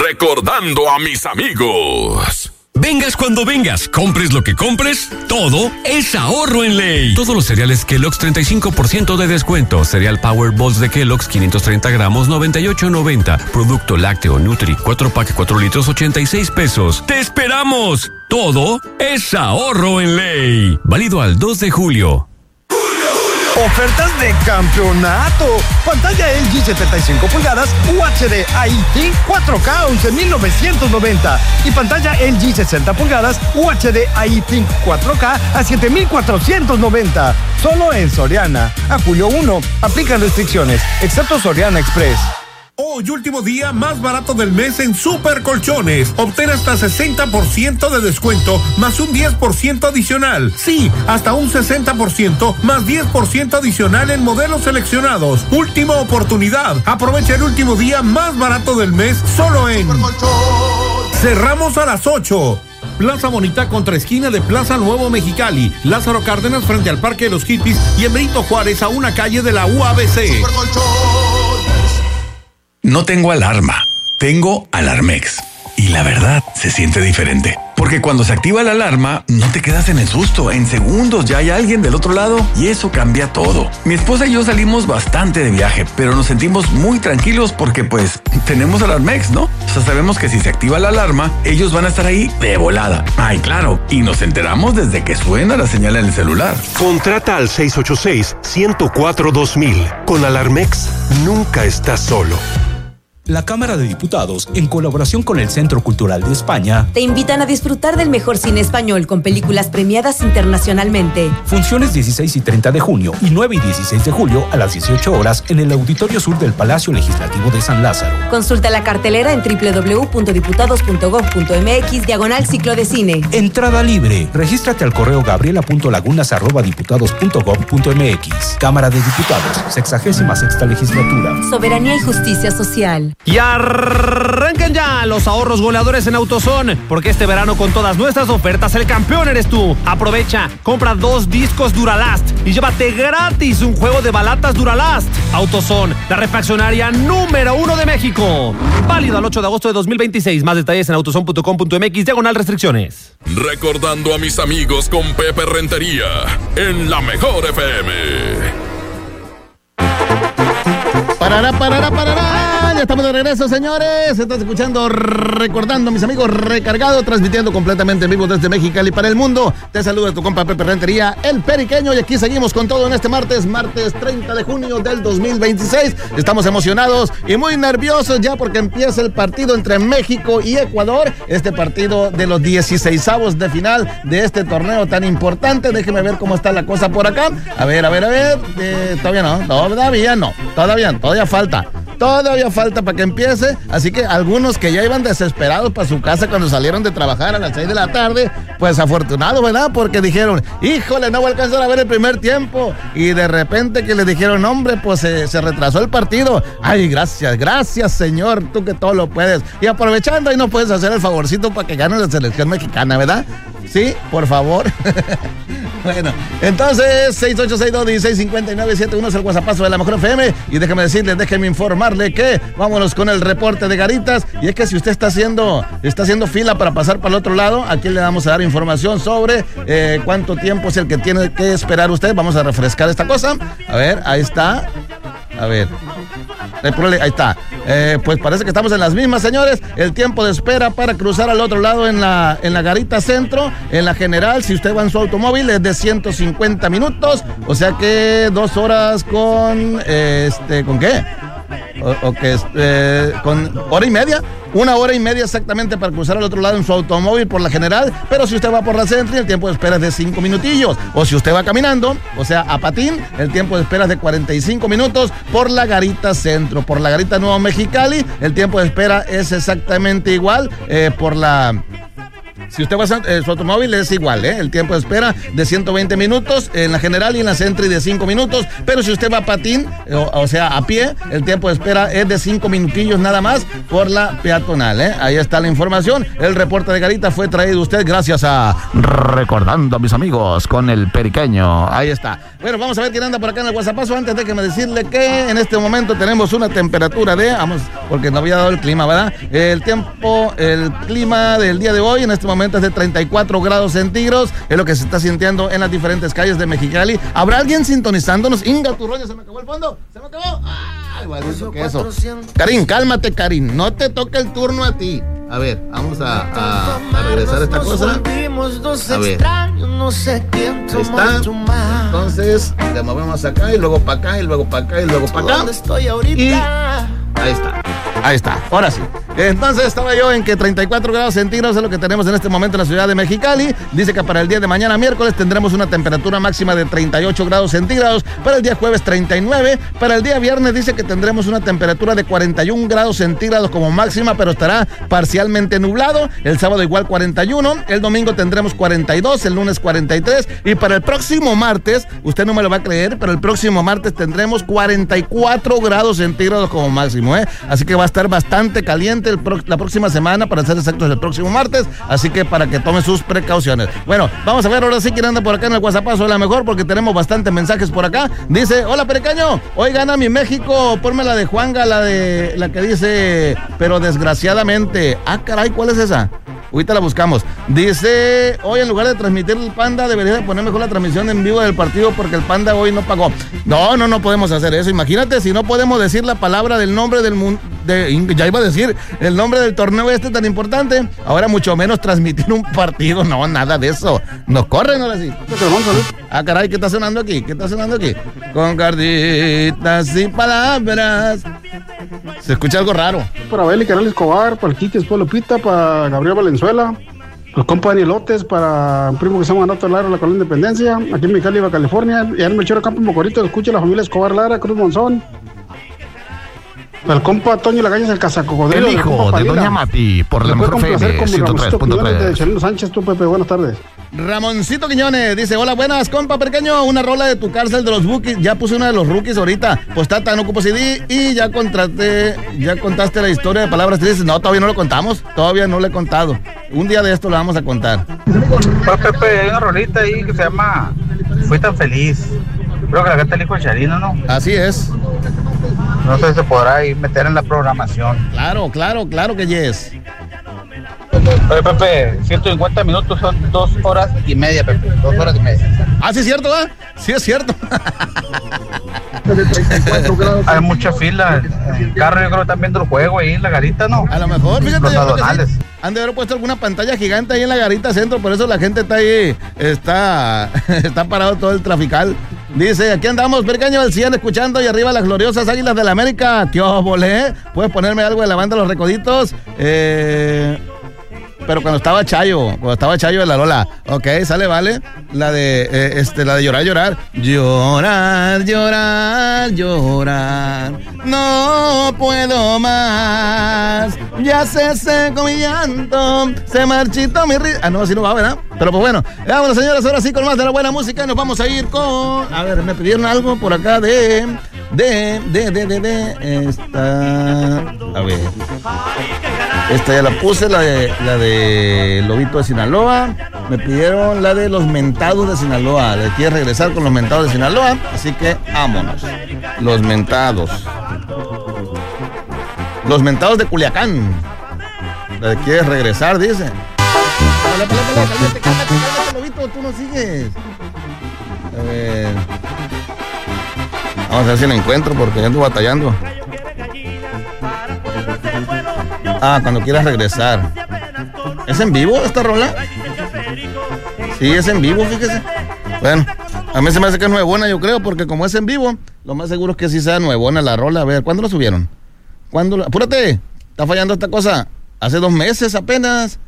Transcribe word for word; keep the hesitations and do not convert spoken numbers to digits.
recordando a mis amigos. Vengas cuando vengas, compres lo que compres, todo es ahorro en Ley. Todos los cereales Kellogg's treinta y cinco por ciento de descuento. Cereal Power Balls de Kellogg's quinientos treinta gramos noventa y ocho noventa. Producto lácteo Nutri cuatro pack cuatro litros ochenta y seis pesos. ¡Te esperamos! Todo es ahorro en Ley. Válido al dos de julio. Ofertas de campeonato. Pantalla L G setenta y cinco pulgadas U H D I T cuatro K once mil novecientos noventa y pantalla L G sesenta pulgadas U H D I T cuatro K a siete mil cuatrocientos noventa. Solo en Soriana. A julio primero. Aplican restricciones, excepto Soriana Express. Hoy, último día más barato del mes en Super Colchones. Obtén hasta sesenta por ciento de descuento más un diez por ciento adicional. Sí, hasta un sesenta por ciento más diez por ciento adicional en modelos seleccionados. Última oportunidad. Aprovecha el último día más barato del mes solo en Cerramos a las ocho. Plaza Bonita contra esquina de Plaza Nuevo Mexicali. Lázaro Cárdenas frente al Parque de los Hippies y en Benito Juárez a una calle de la U A B C. No tengo alarma, tengo Alarmex. Y la verdad, se siente diferente. Porque cuando se activa la alarma, no te quedas en el susto. En segundos ya hay alguien del otro lado y eso cambia todo. Mi esposa y yo salimos bastante de viaje, pero nos sentimos muy tranquilos porque pues tenemos Alarmex, ¿no? O sea, sabemos que si se activa la alarma, ellos van a estar ahí de volada. Ay, claro. Y nos enteramos desde que suena la señal en el celular. Contrata al seis ocho seis, uno cero cuatro, dos mil. Con Alarmex, nunca estás solo. La Cámara de Diputados, en colaboración con el Centro Cultural de España, te invitan a disfrutar del mejor cine español con películas premiadas internacionalmente. Funciones dieciséis y treinta de junio y nueve y dieciséis de julio a las dieciocho horas en el Auditorio Sur del Palacio Legislativo de San Lázaro. Consulta la cartelera en doble u doble u doble u punto diputados punto gob punto eme equis diagonal ciclo de cine. Entrada libre. Regístrate al correo gabriela punto lagunas arroba diputados punto gob punto eme equis. Cámara de Diputados, sexagésima sexta legislatura. Soberanía y justicia social. Y arrancan ya los ahorros goleadores en AutoZone, porque este verano con todas nuestras ofertas el campeón eres tú. Aprovecha, compra dos discos Duralast y llévate gratis un juego de balatas Duralast. AutoZone, la refaccionaria número uno de México. Válido al ocho de agosto de dos mil veintiséis. Más detalles en autozone punto com punto eme equis diagonal restricciones. Recordando a mis amigos con Pepe Rentería en la mejor F M. Parará, parará, parará. Ya estamos de regreso, señores. Estás escuchando Recordando, mis amigos, recargado, transmitiendo completamente en vivo desde Mexicali para el mundo. Te saluda tu compa Pepe Rentería, el Periqueño, y aquí seguimos con todo en este martes, martes treinta de junio del dos mil veintiséis. Estamos emocionados y muy nerviosos ya porque empieza el partido entre México y Ecuador. Este partido de los dieciseisavos de final de este torneo tan importante. Déjeme ver cómo está la cosa por acá. A ver, a ver, a ver. Eh, todavía no, todavía no, todavía, todavía falta. Todavía falta para que empiece, así que algunos que ya iban desesperados para su casa cuando salieron de trabajar a las seis de la tarde, pues afortunados, ¿verdad? Porque dijeron, híjole, no voy a alcanzar a ver el primer tiempo, y de repente que les dijeron, hombre, pues se, se retrasó el partido. Ay, gracias, gracias, señor, tú que todo lo puedes. Y aprovechando, ahí no puedes hacer el favorcito para que gane la selección mexicana, ¿verdad? Sí, por favor. Bueno, entonces seis ocho seis, dos uno seis, cinco nueve siete uno es el WhatsAppazo de la mejor F M. Y déjeme decirle, déjeme informarle que vámonos con el reporte de Garitas. Y es que si usted está haciendo, está haciendo fila para pasar para el otro lado, aquí le vamos a dar información sobre eh, cuánto tiempo es el que tiene que esperar usted. Vamos a refrescar esta cosa. A ver, ahí está. A ver. Ahí está. Eh, pues parece que estamos en las mismas, señores. El tiempo de espera para cruzar al otro lado en la, en la Garita Centro, en la General, si usted va en su automóvil, es de ciento cincuenta minutos. O sea que dos horas con... Eh, este, ¿con qué? O, o que eh, con hora y media, una hora y media exactamente para cruzar al otro lado en su automóvil por la General. Pero si usted va por la Centro, el tiempo de espera es de cinco minutillos. O si usted va caminando, o sea, a patín, el tiempo de espera es de cuarenta y cinco minutos por la Garita Centro. Por la Garita Nuevo Mexicali, el tiempo de espera es exactamente igual. Eh, por la Si usted va a eh, su automóvil es igual, ¿eh? El tiempo de espera de ciento veinte minutos en la general y en la Sentry de cinco minutos, pero si usted va a patín, o, o sea, a pie, el tiempo de espera es de cinco minutillos nada más por la peatonal, ¿eh? Ahí está la información. El reporte de Garita fue traído a usted gracias a Recordando a mis amigos con el Periqueño. Ahí está. Bueno, vamos a ver quién anda por acá en el WhatsAppazo. Antes de que me decirle que en este momento tenemos una temperatura de, vamos, porque no había dado el clima, ¿verdad? El tiempo, el clima del día de hoy en este momento es de treinta y cuatro grados centígrados, es lo que se está sintiendo en las diferentes calles de Mexicali. ¿Habrá alguien sintonizándonos? Inga, tu rollo, ¿se me acabó el fondo? ¿Se me acabó? Ay, bueno, eso que eso. Karin, cálmate, Karin, no te toca el turno a ti. A ver, vamos a, a, a regresar a esta cosa. A ver, ahí está. Entonces, le movemos acá y luego para acá y luego para acá y luego para acá. Y ahí está. Ahí está, ahora sí. Entonces estaba yo en que treinta y cuatro grados centígrados es lo que tenemos en este momento en la ciudad de Mexicali. Dice que para el día de mañana miércoles tendremos una temperatura máxima de treinta y ocho grados centígrados. Para el día jueves treinta y nueve. Para el día viernes dice que tendremos una temperatura de cuarenta y un grados centígrados como máxima, pero estará parcialmente nublado. El sábado igual cuarenta y uno. El domingo tendremos cuarenta y dos. El lunes cuarenta y tres. Y para el próximo martes, usted no me lo va a creer, pero el próximo martes tendremos cuarenta y cuatro grados centígrados como máximo, ¿eh? Así que va a estar bastante caliente el pro- la próxima semana, para ser exactos el próximo martes, así que para que tome sus precauciones. Bueno, vamos a ver ahora sí quién anda por acá en el WhatsAppazo, a la mejor, porque tenemos bastantes mensajes por acá. Dice, hola Periqueño, hoy gana mi México, ponme la de Juanga, la de la que dice, pero desgraciadamente. Ah, caray, ¿cuál es esa? Ahorita la buscamos. Dice, hoy en lugar de transmitir el Panda, debería de poner mejor la transmisión en vivo del partido porque el Panda hoy no pagó. No, no, no podemos hacer eso. Imagínate si no podemos decir la palabra del nombre del mundo, de, ya iba a decir, el nombre del torneo este tan importante. Ahora mucho menos transmitir un partido. No, nada de eso. Nos corren ahora sí. Ah, caray, ¿qué está sonando aquí? ¿Qué está sonando aquí? Con carditas y palabras. Se escucha algo raro. Para Beli, Canal Escobar, para el Quique, para Lupita, para Gabriel Valenzuela, los compas Daniel Lotes, para un primo que se llama Nato Lara, la Colonia Independencia, aquí en Mexicali, Baja California, y en Melchor Campo Mocorito, escucha la familia Escobar Lara, Cruz Monzón. Para el compa Toño Lagañas, el cazacocodrilo. El hijo de Doña Mati, por la mejor F M, ciento tres punto tres. De Chalino Sánchez, tú, Pepe, buenas tardes. Ramoncito Quiñones dice, hola, buenas, compa Periqueño, una rola de tu cárcel de los bookies, ya puse una de los rookies ahorita, pues tata, no ocupo C D, y ya contraté, ya contaste la historia de palabras tristes. No, todavía no lo contamos, todavía no lo he contado, un día de esto lo vamos a contar. Pues Pepe, hay una rolita ahí que se llama Fui tan feliz, creo que la canta el hijo de Charino, ¿no? Así es. No sé si se podrá ahí meter en la programación. Claro, claro, claro que yes. Oye, Pepe, ciento cincuenta minutos son dos horas y media, Pepe. Dos horas y media. Ah, sí es cierto, ¿verdad? Sí es cierto. Hay mucha fila. En el carro yo creo que están viendo el juego ahí en la garita, ¿no? A lo mejor, fíjate. Los adonales. Sí. Han de haber puesto alguna pantalla gigante ahí en la garita centro, por eso la gente está ahí, está, está parado todo el trafical. Dice, aquí andamos, Periqueño, sigan escuchando y arriba las gloriosas Águilas del la América. ¿Qué volé? ¿Puedes ponerme algo de la banda Los Recoditos? Eh... Pero cuando estaba Chayo, cuando estaba Chayo de la Lola. Ok, sale, vale. La de, eh, este, la de llorar, llorar. Llorar, llorar, llorar. No puedo más. Ya se secó mi llanto. Se marchitó mi risa. Ah, no, así no va, ¿verdad? Pero pues bueno. Vámonos, señoras, ahora sí con más de la buena música. Nos vamos a ir con... A ver, me pidieron algo por acá de... De, de, de, de, de... Esta... A ver... Esta ya la puse, la de, la de Lobito de Sinaloa. Me pidieron la de los mentados de Sinaloa. Le quiere regresar con los mentados de Sinaloa. Así que vámonos. Los mentados. Los mentados de Culiacán. Le quieres regresar, dice. Pala, pala, pala, cállate, cállate, cállate, Lobito, tú no sigues. A ver. Vamos a ver si lo encuentro porque ya ando batallando. Ah, cuando quieras regresar. ¿Es en vivo esta rola? Sí, es en vivo, fíjese. Bueno, a mí se me hace que es nuevona, yo creo, porque como es en vivo, lo más seguro es que sí sea nuevona la rola. A ver, ¿cuándo lo subieron? ¿Cuándo lo... Apúrate, está fallando esta cosa. Hace dos meses apenas.